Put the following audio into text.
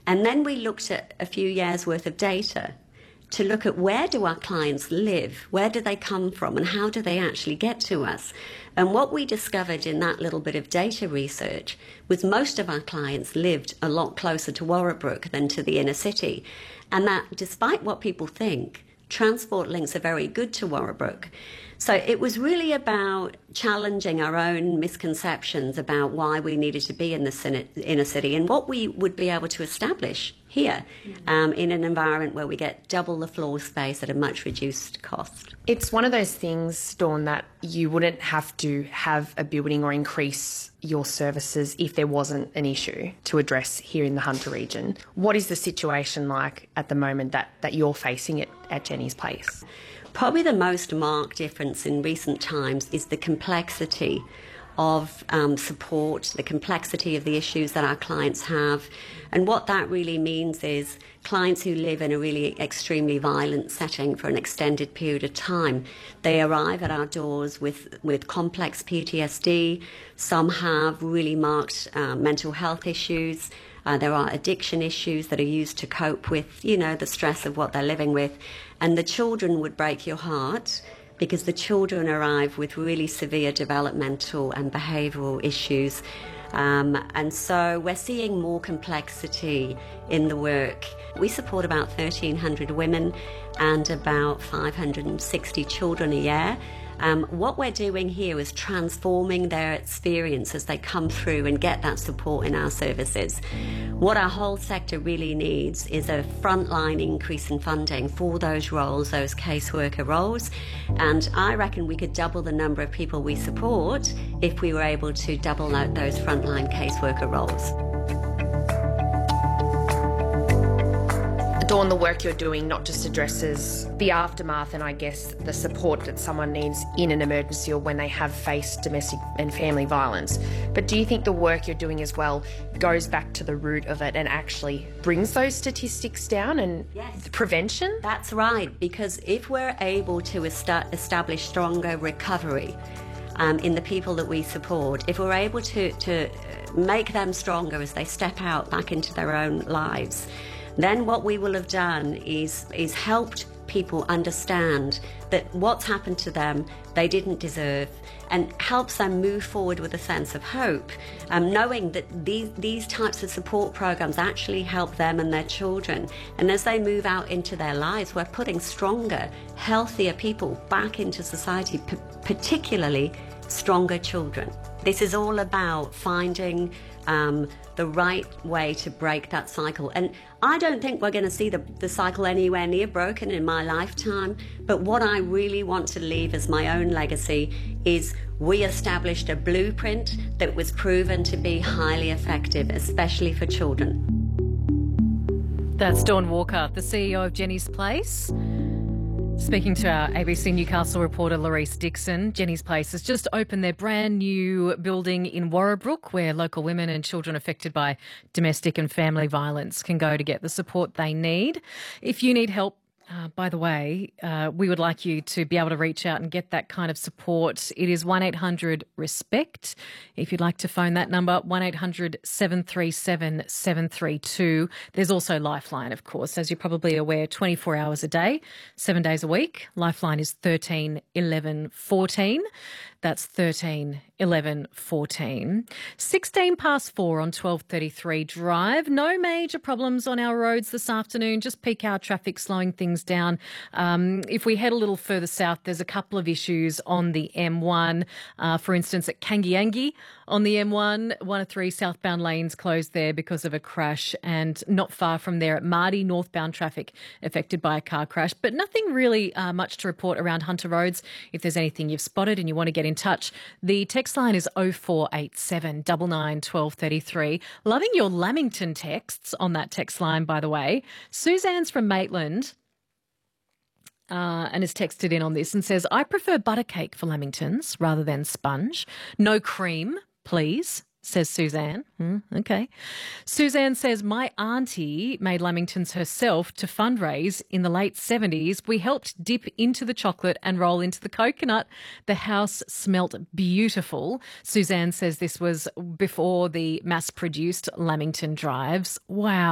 And then we looked at a few years' worth of data to look at where do our clients live, where do they come from, and how do they actually get to us. And what we discovered in that little bit of data research was most of our clients lived a lot closer to Warrabrook than to the inner city. And that, despite what people think, transport links are very good to Warrabrook. So it was really about challenging our own misconceptions about why we needed to be in the inner city and what we would be able to establish here in an environment where we get double the floor space at a much reduced cost. It's one of those things, Dawn, that you wouldn't have to have a building or increase your services if there wasn't an issue to address here in the Hunter region. What is the situation like at the moment that you're facing it at Jenny's Place? Probably the most marked difference in recent times is the complexity of support, the complexity of the issues that our clients have. And what that really means is clients who live in a really extremely violent setting for an extended period of time, they arrive at our doors with complex PTSD. Some have really marked mental health issues. There are addiction issues that are used to cope with, the stress of what they're living with. And the children would break your heart because the children arrive with really severe developmental and behavioural issues. And so we're seeing more complexity in the work. We support about 1,300 women and about 560 children a year. What we're doing here is transforming their experience as they come through and get that support in our services. What our whole sector really needs is a frontline increase in funding for those roles, those caseworker roles. And I reckon we could double the number of people we support if we were able to double out those frontline caseworker roles. Dawn, the work you're doing not just addresses the aftermath and I guess the support that someone needs in an emergency or when they have faced domestic and family violence, but do you think the work you're doing as well goes back to the root of it and actually brings those statistics down and Yes. prevention? That's right, because if we're able to establish stronger recovery in the people that we support, if we're able to make them stronger as they step out back into their own lives, then what we will have done is helped people understand that what's happened to them they didn't deserve, and helps them move forward with a sense of hope, knowing that these types of support programs actually help them and their children. And as they move out into their lives, we're putting stronger, healthier people back into society, particularly stronger children. This is all about finding the right way to break that cycle. And I don't think we're going to see the cycle anywhere near broken in my lifetime, but what I really want to leave as my own legacy is we established a blueprint that was proven to be highly effective, especially for children. That's Dawn Walker, the CEO of Jenny's Place. Speaking to our ABC Newcastle reporter Laurice Dixon, Jenny's Place has just opened their brand new building in Warrabrook where local women and children affected by domestic and family violence can go to get the support they need. If you need help, by the way, we would like you to be able to reach out and get that kind of support. It is 1-800-RESPECT. If you'd like to phone that number, 1-800-737-732. There's also Lifeline, of course, as you're probably aware, 24 hours a day, 7 days a week. Lifeline is 13 11 14. That's 13 11 14. 16 past 4 on 1233 Drive. No major problems on our roads this afternoon, just peak hour traffic slowing things down. If we head a little further south, there's a couple of issues on the M1. For instance, at Kangiangi on the M1, 1 of 3 southbound lanes closed there because of a crash, and not far from there at Mardi, northbound traffic affected by a car crash. But nothing really much to report around Hunter Roads. If there's anything you've spotted and you want to get in touch, the text line is 0487 99 1233. Loving your Lamington texts on that text line, by the way. Suzanne's from Maitland and has texted in on this and says, I prefer butter cake for Lamingtons rather than sponge. No cream, please, says Suzanne. Okay. Suzanne says, my auntie made Lamingtons herself to fundraise in the late 70s. We helped dip into the chocolate and roll into the coconut. The house smelt beautiful. Suzanne says this was before the mass-produced Lamington drives. Wow.